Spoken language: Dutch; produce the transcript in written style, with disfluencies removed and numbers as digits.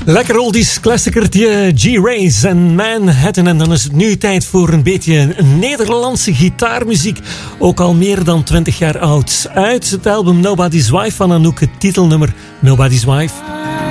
Lekker oldies klassiekertje G-Rays en Manhattan. En dan is het nu tijd voor een beetje Nederlandse gitaarmuziek. Ook al meer dan 20 jaar oud. Uit het album Nobody's Wife van Anouk, het titelnummer Nobody's Wife.